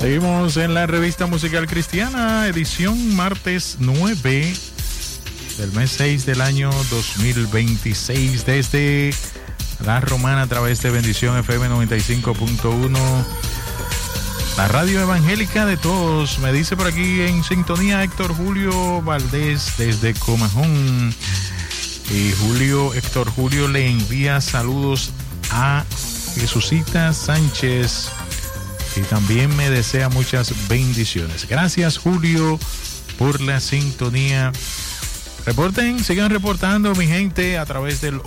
Seguimos en la revista musical cristiana, edición martes 9 del mes 6 del año 2026, desde La Romana a través de Bendición FM 95.1, la radio evangélica de todos. Me dice por aquí en sintonía Héctor Julio Valdés desde Comajón. Y Héctor Julio le envía saludos a Jesucita Sánchez y también me desea muchas bendiciones. Gracias, Julio, por la sintonía. Reporten, sigan reportando, mi gente, a través del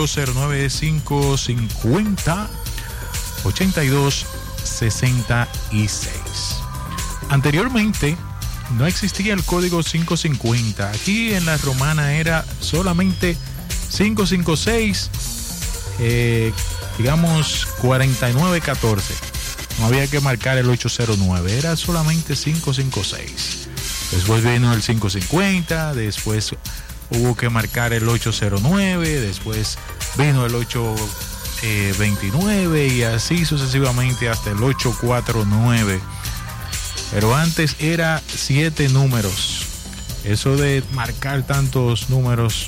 809-550-8266. Anteriormente no existía el código 550. Aquí en La Romana era solamente 556, digamos 4914. No había que marcar el 809, era solamente 556. Después vino el 550, después hubo que marcar el 809, después vino el 829 y así sucesivamente hasta el 849. Pero antes era 7 números. Eso de marcar tantos números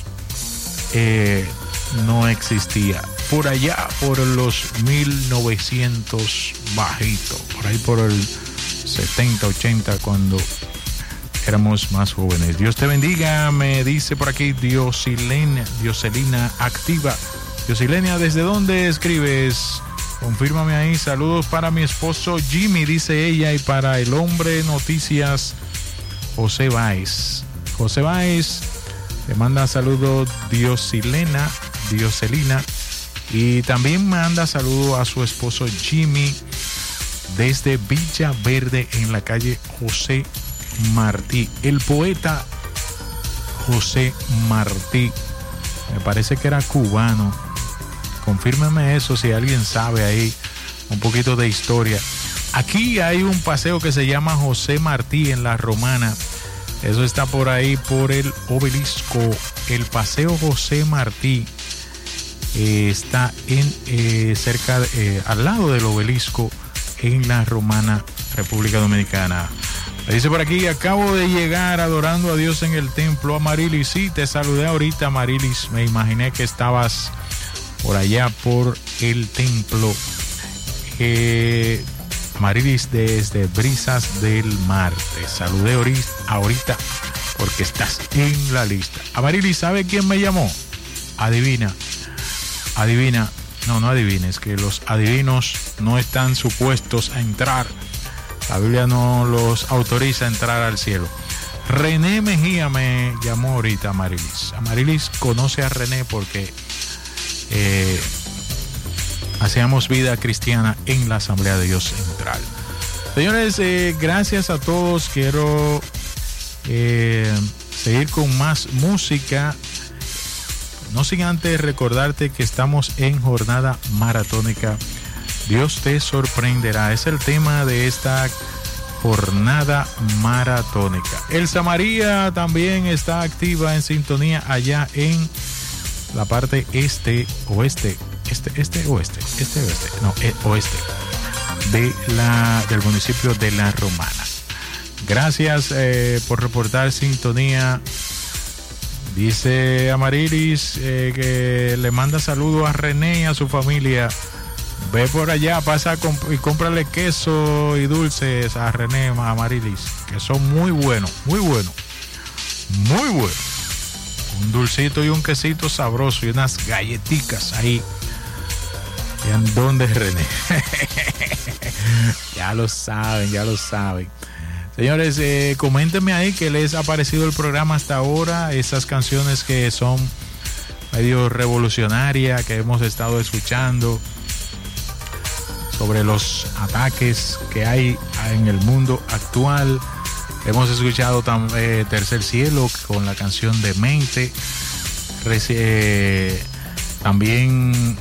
no existía. Por allá, por los 1900 bajito, por ahí por el 70, 80, cuando éramos más jóvenes. Dios te bendiga, me dice por aquí Dioselina activa. Dioselina, ¿desde dónde escribes? Confírmame ahí. Saludos para mi esposo Jimmy, dice ella, y para el hombre noticias José Báez. José Báez le manda saludos Dioselina, y también manda saludos a su esposo Jimmy desde Villa Verde en la calle José Martí. El poeta José Martí, me parece que era cubano. Confírmeme eso si alguien sabe ahí un poquito de historia. Aquí hay un paseo que se llama José Martí en La Romana. Eso está por ahí por el obelisco. El paseo José Martí está en cerca al lado del obelisco en La Romana, República Dominicana. Me dice por aquí, acabo de llegar adorando a Dios en el templo. Amarilis, sí, te saludé ahorita, Amarilis. Me imaginé que estabas por allá por el templo. Amarilis desde Brisas del Mar. Te saludé ahorita porque estás en la lista. Amarilis, ¿sabe quién me llamó? Adivina. No adivines, que los adivinos no están supuestos a entrar. La Biblia no los autoriza a entrar al cielo. René Mejía me llamó ahorita, Amarilis. Amarilis conoce a René porque hacíamos vida cristiana en la Asamblea de Dios Central. Señores, gracias a todos. Quiero seguir con más música. No sin antes recordarte que estamos en jornada maratónica. Dios te sorprenderá. Es el tema de esta jornada maratónica. Elsa María también está activa en sintonía allá en la parte oeste del municipio de La Romana. Gracias por reportar sintonía. Dice Amarilis que le manda saludos a René y a su familia. Ve por allá, pasa y cómprale queso y dulces a René, a Amarilis, que son muy buenos. Un dulcito y un quesito sabroso y unas galletitas ahí. ¿Y en dónde es René? Ya lo saben. Señores, coméntenme ahí qué les ha parecido el programa hasta ahora, esas canciones que son medio revolucionarias que hemos estado escuchando sobre los ataques que hay en el mundo actual. Hemos escuchado Tercer Cielo con la canción Demente. También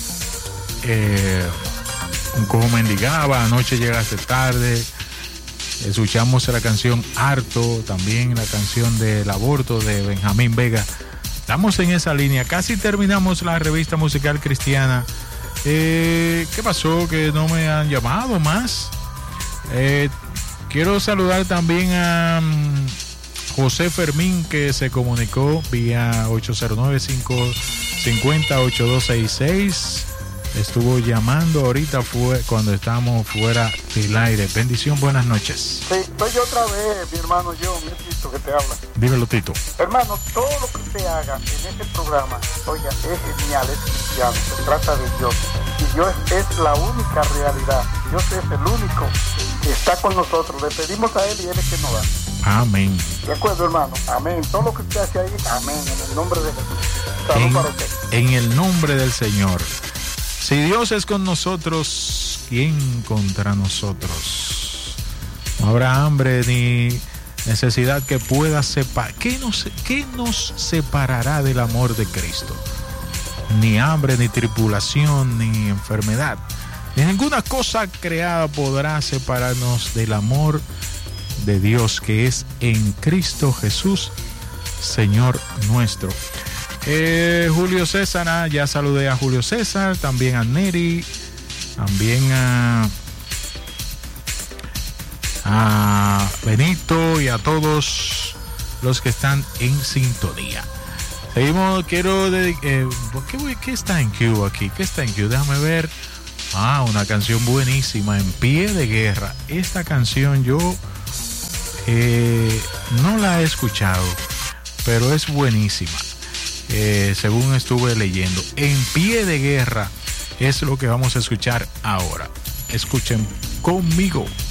Un Cojo Mendigaba, Anoche Llegaste Tarde. Escuchamos la canción Harto, también la canción del aborto de Benjamín Vega. Estamos en esa línea. Casi terminamos la revista musical cristiana. ¿Qué pasó? Que no me han llamado más. Quiero saludar también a José Fermín, que se comunicó vía 809-550-8266. Estuvo llamando ahorita, fue cuando estábamos fuera del aire. Bendición, buenas noches. Sí, soy yo otra vez, mi hermano John, mi Tito, que te habla. Dímelo, Tito. Hermano, todo lo que usted haga en este programa, oiga, es genial, es cristiano, se trata de Dios. Y Dios es la única realidad. Dios es el único que está con nosotros. Le pedimos a Él y Él es que nos da. Amén. De acuerdo, hermano. Amén. Todo lo que usted hace ahí, amén. En el nombre de Jesús. Salud para usted. En el nombre del Señor. Si Dios es con nosotros, ¿quién contra nosotros? No habrá hambre ni necesidad que pueda separar. ¿Qué nos separará del amor de Cristo? Ni hambre, ni tribulación, ni enfermedad. Ni ninguna cosa creada podrá separarnos del amor de Dios que es en Cristo Jesús, Señor nuestro. Julio César, ya saludé a Julio César, también a Neri, también a Benito y a todos los que están en sintonía. Seguimos, quiero dedicar, ¿qué está en Q aquí? ¿Qué está en Q? Déjame ver. Una canción buenísima, En Pie de Guerra. Esta canción yo no la he escuchado, pero es buenísima. Según estuve leyendo, En Pie de Guerra es lo que vamos a escuchar ahora. Escuchen conmigo.